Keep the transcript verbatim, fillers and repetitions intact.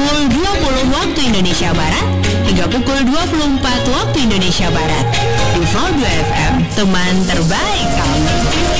pukul dua puluh waktu Indonesia Barat hingga pukul dua puluh empat waktu Indonesia Barat. Di Flow dua F M, teman terbaik kamu.